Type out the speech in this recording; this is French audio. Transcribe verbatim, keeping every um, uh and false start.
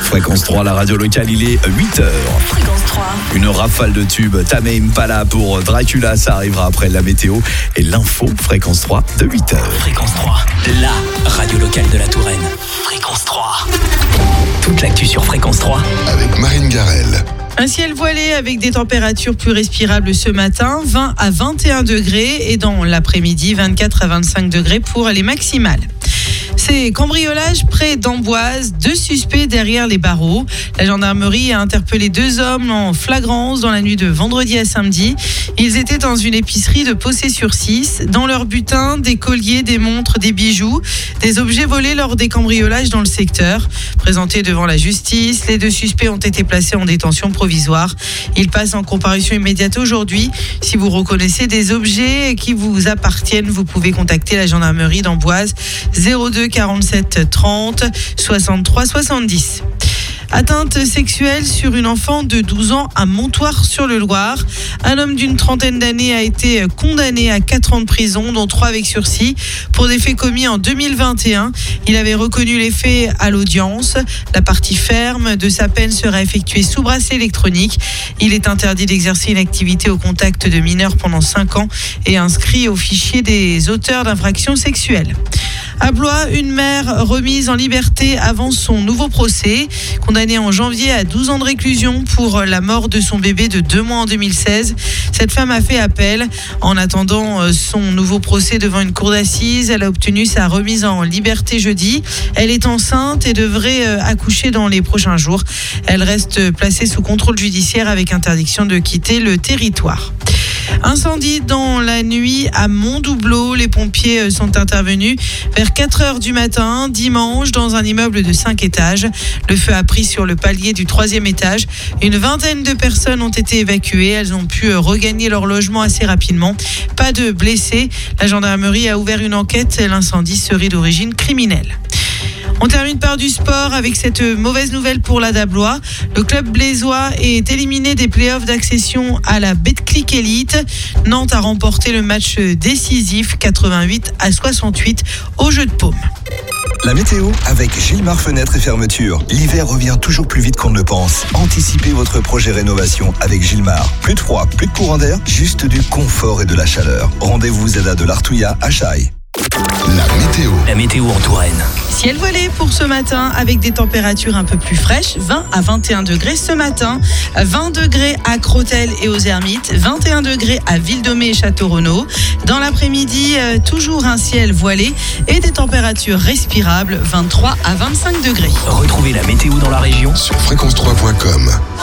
Fréquence trois, la radio locale, il est huit heures. Fréquence trois. Une rafale de tubes, Tame Impala pour Dracula, ça arrivera après la météo et l'info. Fréquence trois de huit heures. Fréquence trois, la radio locale de la Touraine. Fréquence trois. Toute l'actu sur Fréquence trois. Avec Marine Garel. Un ciel voilé avec des températures plus respirables ce matin, vingt à vingt et un degrés, et dans l'après-midi, vingt-quatre à vingt-cinq degrés pour les maximales. C'est cambriolage près d'Amboise, deux suspects derrière les barreaux. La gendarmerie a interpellé deux hommes en flagrance dans la nuit de vendredi à samedi. Ils étaient dans une épicerie de Possé-sur-Cisse. Dans leur butin, des colliers, des montres, des bijoux, des objets volés lors des cambriolages dans le secteur. Présentés devant la justice, les deux suspects ont été placés en détention provisoire. Ils passent en comparution immédiate aujourd'hui. Si vous reconnaissez des objets qui vous appartiennent, vous pouvez contacter la gendarmerie d'Amboise zéro deux quarante-sept trente soixante-trois soixante-dix. Atteinte sexuelle sur une enfant de douze ans à Montoire-sur-le-Loir. Un homme d'une trentaine d'années a été condamné à quatre ans de prison, dont trois avec sursis, pour des faits commis en deux mille vingt et un. Il avait reconnu les faits à l'audience. La partie ferme de sa peine sera effectuée sous bracelet électronique. Il est interdit d'exercer une activité au contact de mineurs pendant cinq ans et inscrit au fichier des auteurs d'infractions sexuelles. À Blois, une mère remise en liberté avant son nouveau procès. Condamnée en janvier à douze ans de réclusion pour la mort de son bébé de deux mois en deux mille seize. Cette femme a fait appel. En attendant son nouveau procès devant une cour d'assises, elle a obtenu sa remise en liberté jeudi. Elle est enceinte et devrait accoucher dans les prochains jours. Elle reste placée sous contrôle judiciaire avec interdiction de quitter le territoire. Incendie dans la nuit à Montdoubleau. Les pompiers sont intervenus vers quatre heures du matin, dimanche, dans un immeuble de cinq étages. Le feu a pris sur le palier du troisième étage. Une vingtaine de personnes ont été évacuées. Elles ont pu regagner leur logement assez rapidement. Pas de blessés. La gendarmerie a ouvert une enquête. L'incendie serait d'origine criminelle. On termine par du sport avec cette mauvaise nouvelle pour l'A D A Blois. Le club blésois est éliminé des playoffs d'accession à la Betclic Elite. Nantes a remporté le match décisif quatre-vingt-huit à soixante-huit au Jeu de Paume. La météo avec Gilmar Fenêtres et Fermetures. L'hiver revient toujours plus vite qu'on ne le pense. Anticipez votre projet rénovation avec Gilmar. Plus de froid, plus de courant d'air, juste du confort et de la chaleur. Rendez-vous Z A de l'Artouillat à Chaille. La météo. La météo en Touraine. Ciel voilé pour ce matin avec des températures un peu plus fraîches, vingt à vingt et un degrés ce matin, vingt degrés à Crotel et aux Hermites, vingt et un degrés à Ville-Domée et Château-Renaud. Dans l'après-midi, euh, toujours un ciel voilé et des températures respirables, vingt-trois à vingt-cinq degrés. Retrouvez la météo dans la région Sur fréquence trois point com.